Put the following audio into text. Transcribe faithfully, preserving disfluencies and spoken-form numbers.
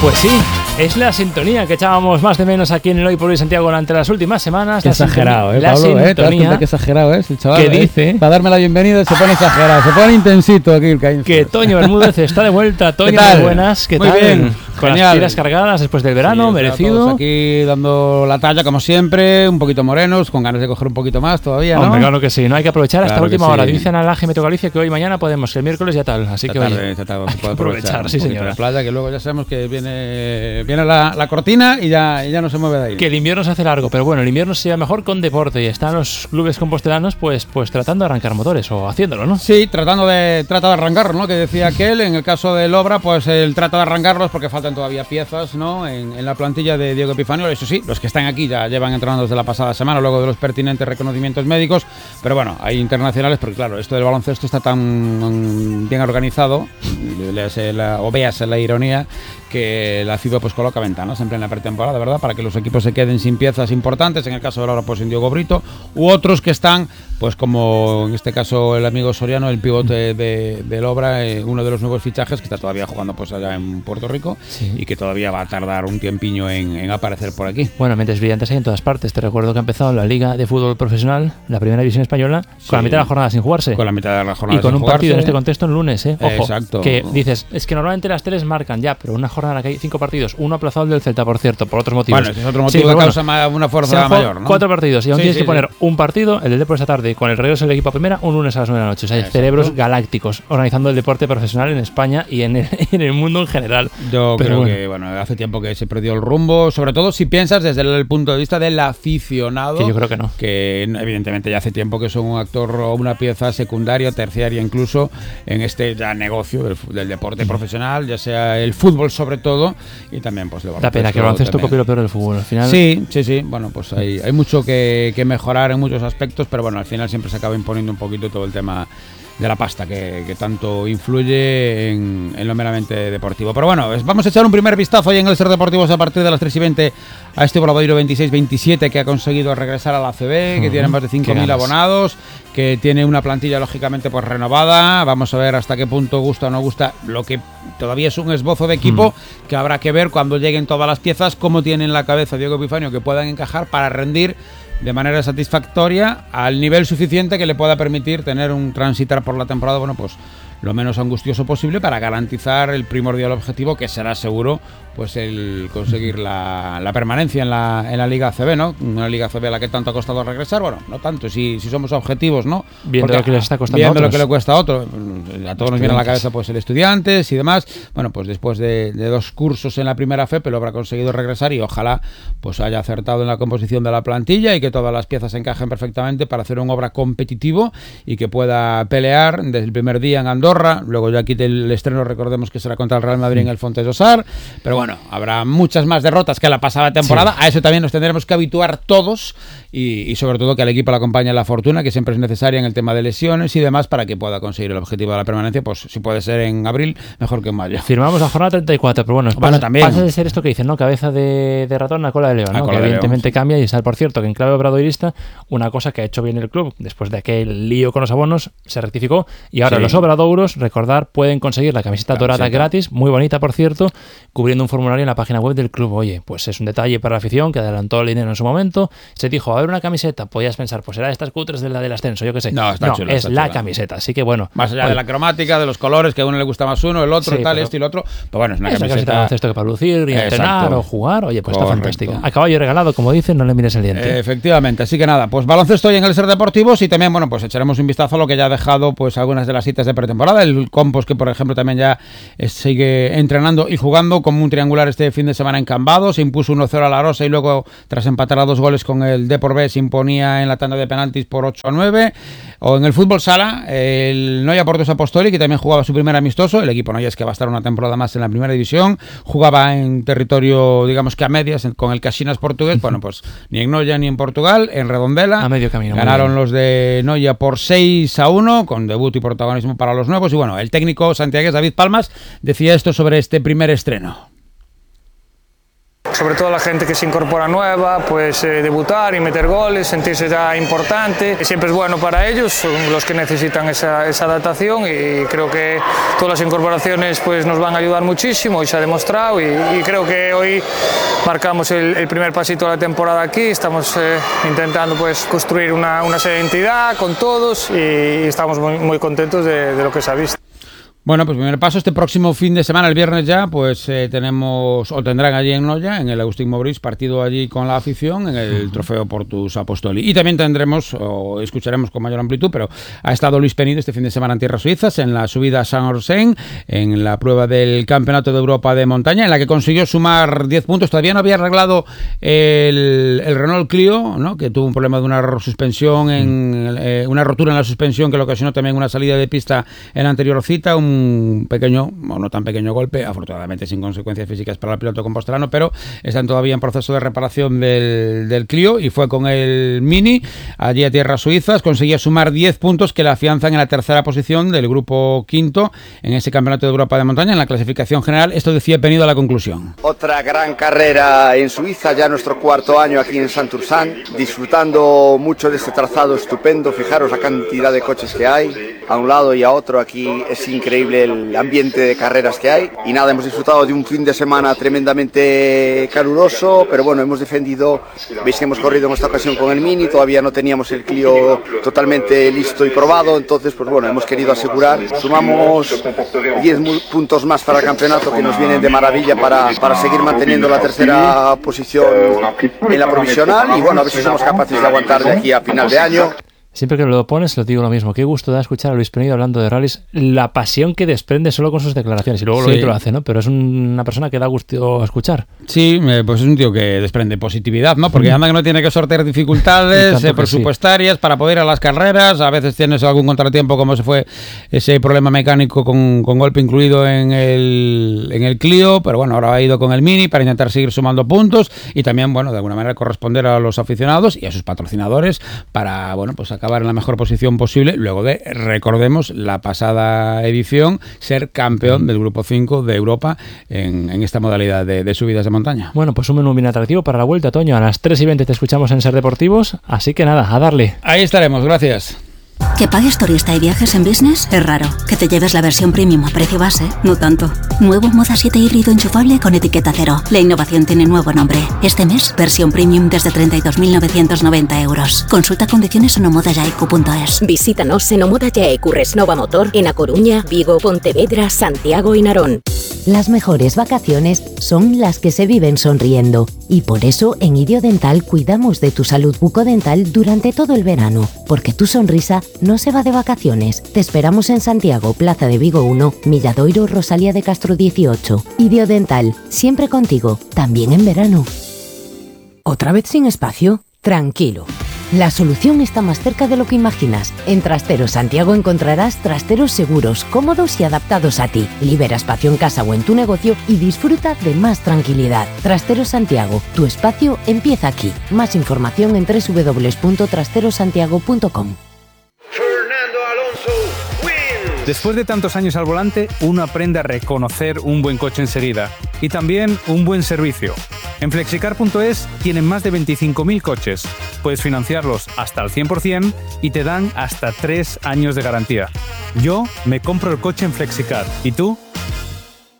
Pues sí, es la sintonía que echábamos más de menos aquí en el Hoy por Hoy Santiago durante las últimas semanas. Qué exagerado, ¿eh, la Pablo? sintonía, ¿eh? ¿Te das cuenta qué exagerado es el chaval? que ¿eh? dice Para darme la bienvenida se pone exagerado, se pone intensito aquí el Caín. que Toño Bermúdez está de vuelta. Toño, muy buenas, ¿qué Muy tal? bien, Con genial. las pilas cargadas después del verano, Sí, merecido. todos aquí dando la talla como siempre, un poquito morenos, con ganas de coger un poquito más todavía, ¿no? Hombre, claro que sí, no hay que aprovechar hasta Claro que última hora. sí. Dicen a la G Meteo Galicia que hoy mañana podemos, que el miércoles ya tal, así que Esta oye, tarde, esta tarde se hay que puede aprovechar, aprovechar sí un poquito señora. la playa, que luego ya sabemos que viene, viene la, la cortina y ya, y ya no se mueve de ahí. Que el invierno se hace largo, pero bueno, el invierno se lleva mejor con deporte y están los clubes compostelanos pues, pues tratando de arrancar motores o haciéndolo, ¿no? Sí, tratando de, trata de arrancarlos, ¿no? Que decía aquel, en el caso del Obra, pues él trata de arrancarlos porque faltan todavía piezas, ¿no? En, en la plantilla de Diego Epifanio. Eso sí, los que están aquí ya llevan entrenando desde la pasada semana, luego de los pertinentes reconocimientos médicos, pero bueno, hay internacionales porque claro, esto del baloncesto está tan bien organizado, léase la, o véase la ironía, que la FIBA pues coloca ventanas siempre en la pretemporada, ¿verdad? Para que los equipos se queden sin piezas importantes, en el caso de ahora pues en Diego Brito, u otros que están, pues como en este caso el amigo Soriano, el pivote de, del Obra, eh, uno de los nuevos fichajes que está todavía jugando pues allá en Puerto Rico, sí, y que todavía va a tardar un tiempiño en, en aparecer por aquí. Bueno, mentes brillantes hay en todas partes. Te recuerdo que ha empezado la Liga de Fútbol Profesional, la primera división española, sí, con la mitad de la jornada sin jugarse. Con la mitad de la jornada y con sin un jugarse. partido en este contexto en lunes, ¿eh? Ojo, exacto. Que dices, es que normalmente las teles marcan ya, pero una jornada en la que hay cinco partidos, uno aplazado el del Celta, por cierto, por otros motivos. Bueno, ese es otro motivo sí, que bueno, causa una fuerza mayor, ¿no? Cuatro partidos y aún sí, tienes sí, que poner sí. un partido, el del Depor esta tarde, con el regreso del equipo a primera, un lunes a las nueve de la noche. O sea, hay exacto. cerebros galácticos organizando el deporte profesional en España y en el, en el mundo en general. Yo pero creo bueno. que bueno, hace tiempo que se perdió el rumbo, sobre todo si piensas desde el punto de vista del aficionado. Que yo creo que no. Que evidentemente ya hace tiempo que son un actor o una pieza secundaria, terciaria incluso, en este ya negocio del, del deporte mm. profesional, ya sea el fútbol sobre todo, y también pues el baloncesto. La pena que el baloncesto copie lo peor del fútbol, al final. Sí, sí, sí, bueno, pues hay, hay mucho que, que mejorar en muchos aspectos, pero bueno, al final siempre se acaba imponiendo un poquito todo el tema de la pasta que, que tanto influye en, en lo meramente deportivo. Pero bueno, vamos a echar un primer vistazo hoy en el Ser Deportivos a partir de las tres y veinte a este Obradoiro veintiséis veintisiete que ha conseguido regresar a la A C B, que uh-huh. tiene más de cinco mil abonados, que tiene una plantilla lógicamente pues renovada. Vamos a ver hasta qué punto gusta o no gusta, lo que todavía es un esbozo de equipo, uh-huh. que habrá que ver cuando lleguen todas las piezas, cómo tiene en la cabeza Diego Epifanio que puedan encajar para rendir de manera satisfactoria al nivel suficiente que le pueda permitir tener un transitar por la temporada, bueno, pues lo menos angustioso posible para garantizar el primordial objetivo, que será seguro pues el conseguir la, la permanencia en la, en la Liga A C B, ¿no? Una Liga A C B a la que tanto ha costado regresar, bueno, no tanto, si, si somos objetivos, ¿no? Viendo Porque, lo que les está costando viendo a lo otros. que le cuesta a otro, a todos nos viene a la cabeza pues el Estudiantes y demás. Bueno, pues después de, de dos cursos en la primera F E P lo habrá conseguido regresar y ojalá pues haya acertado en la composición de la plantilla y que todas las piezas encajen perfectamente para hacer un Obra competitivo y que pueda pelear desde el primer día en Andorra. Luego ya aquí el estreno, recordemos que será contra el Real Madrid en el Fontes d'Ossar, pero bueno, habrá muchas más derrotas que la pasada temporada, sí. A eso también nos tendremos que habituar todos y, y sobre todo que al equipo le acompañe la fortuna, que siempre es necesaria en el tema de lesiones y demás para que pueda conseguir el objetivo de la permanencia, pues si puede ser en abril, mejor que en mayo. Firmamos la jornada treinta y cuatro, pero bueno, bueno pasa, también. pasa de ser esto que dicen, ¿no? Cabeza de, de ratón a cola de león, ¿no? Que de evidentemente león, sí. cambia y sale, por cierto, que en clave obradoirista, una cosa que ha hecho bien el club después de aquel lío con los abonos, se rectificó y ahora sí. Los obradouros, recordar, pueden conseguir la camiseta la dorada camiseta. gratis, muy bonita por cierto, cubriendo un formulario en la página web del club. Oye, pues es un detalle para la afición que adelantó el dinero en su momento. Se dijo, a ver una camiseta, podías pensar, pues será estas cutres de la del ascenso, yo qué sé. No, está no chula, es está la chula. camiseta, así que bueno. Más allá oye, de la cromática, de los colores, que a uno le gusta más uno, el otro, sí, tal, pero, este y el otro. Pero bueno, es una es camiseta. camiseta de baloncesto que para lucir y Exacto. entrenar o jugar, oye, pues Correcto. está fantástica. A caballo regalado, como dicen, no le mires el diente. Eh, efectivamente, así que nada, pues baloncesto hoy en el Ser Deportivos y también, bueno, pues echaremos un vistazo a lo que ya ha dejado pues algunas de las citas de pretemporada. El Compos, que por ejemplo también ya eh, sigue entrenando y jugando como un triangular este fin de semana en Cambados, se impuso uno cero a la Rosa y luego tras empatar a dos goles con el Depor B se imponía en la tanda de penaltis por ocho a nueve. O en el fútbol sala, el Noia Portos Apostoli, que también jugaba su primer amistoso, el equipo Noia es que va a estar una temporada más en la primera división, jugaba en territorio, digamos que a medias, con el Caxinas portugués, bueno, pues ni en Noia ni en Portugal, en Redondela, a medio camino, ganaron los de Noia por seis a uno, con debut y protagonismo para los nuevos, y bueno, el técnico santiagués David Palmas decía esto sobre este primer estreno. sobre todo la gente que se incorpora nueva, pues eh, debutar y meter goles, sentirse ya importante. Siempre es bueno para ellos, son los que necesitan esa, esa adaptación y creo que todas las incorporaciones pues, nos van a ayudar muchísimo y se ha demostrado y, y creo que hoy marcamos el, el primer pasito de la temporada aquí, estamos eh, intentando pues, construir una, una identidad con todos y estamos muy, muy contentos de, de lo que se ha visto. Bueno, pues primer paso, este próximo fin de semana, el viernes ya, pues eh, tenemos, o tendrán allí en Noia, en el Agustín Mobrís, partido allí con la afición, en el Trofeo Portus Apostoli. Y también tendremos, o escucharemos con mayor amplitud, pero ha estado Luis Penido este fin de semana en tierras suizas, en la subida a San Orsén, en la prueba del Campeonato de Europa de Montaña, en la que consiguió sumar diez puntos. Todavía no había arreglado el, el Renault Clio, ¿no?, que tuvo un problema de una suspensión, en eh, una rotura en la suspensión que le ocasionó también una salida de pista en la anterior cita, un un pequeño, o no tan pequeño golpe, afortunadamente sin consecuencias físicas para el piloto compostelano, pero están todavía en proceso de reparación del, del Clio y fue con el Mini allí a tierras suizas, conseguía sumar diez puntos que le afianzan en la tercera posición del grupo quinto en ese Campeonato de Europa de Montaña, en la clasificación general. Esto decía Penido a la conclusión. Otra gran carrera en Suiza, ya nuestro cuarto año aquí en Santursan, disfrutando mucho de este trazado estupendo. Fijaros la cantidad de coches que hay a un lado y a otro, aquí es increíble el ambiente de carreras que hay y nada, hemos disfrutado de un fin de semana tremendamente caluroso, pero bueno, hemos defendido, veis que hemos corrido en esta ocasión con el Mini, todavía no teníamos el Clio totalmente listo y probado, entonces pues bueno, hemos querido asegurar, sumamos diez puntos más para el campeonato que nos vienen de maravilla para, para seguir manteniendo la tercera posición en la provisional y bueno, a ver si somos capaces de aguantar de aquí a final de año. Siempre que lo pones, lo digo lo mismo. Qué gusto da escuchar a Luis Penido hablando de rallies, la pasión que desprende solo con sus declaraciones. Y luego sí. lo lo hace, ¿no? Pero es una persona que da gusto escuchar. Sí, pues es un tío que desprende positividad, ¿no? Porque anda que no tiene que sortear dificultades eh, presupuestarias sí. para poder ir a las carreras. A veces tienes algún contratiempo, como se fue ese problema mecánico con, con golpe incluido en el, en el Clio. Pero bueno, ahora ha ido con el Mini para intentar seguir sumando puntos y también, bueno, de alguna manera corresponder a los aficionados y a sus patrocinadores para, bueno, pues acabar en la mejor posición posible, luego de, recordemos, la pasada edición, ser campeón del Grupo cinco de Europa en, en esta modalidad de, de subidas de montaña. Bueno, pues un menú bien atractivo para la vuelta, Toño. A las tres y veinte te escuchamos en Ser Deportivos, así que nada, a darle. Ahí estaremos, gracias. Que pagues turista y viajes en business es raro. Que te lleves la versión premium a precio base, no tanto. Nuevo Moda siete híbrido enchufable con etiqueta cero. La innovación tiene nuevo nombre. Este mes, versión premium desde treinta y dos mil novecientos noventa euros. Consulta condiciones en omodayaiku punto es. Visítanos en Omodayaiku Resnova Motor en A Coruña, Vigo, Pontevedra, Santiago y Narón. Las mejores vacaciones son las que se viven sonriendo y por eso en Idio Dental cuidamos de tu salud bucodental durante todo el verano, porque tu sonrisa no se va de vacaciones. Te esperamos en Santiago, Plaza de Vigo uno, Milladoiro, Rosalía de Castro dieciocho. Idio Dental, siempre contigo, también en verano. ¿Otra vez sin espacio? Tranquilo. La solución está más cerca de lo que imaginas. En Trasteros Santiago encontrarás trasteros seguros, cómodos y adaptados a ti. Libera espacio en casa o en tu negocio y disfruta de más tranquilidad. Trasteros Santiago, tu espacio empieza aquí. Más información en doble u doble u doble u punto trasteros santiago punto com. Después de tantos años al volante, uno aprende a reconocer un buen coche enseguida y también un buen servicio. En flexicar punto es tienen más de veinticinco mil coches. Puedes financiarlos hasta el cien por ciento y te dan hasta tres años de garantía. Yo me compro el coche en Flexicar. ¿Y tú?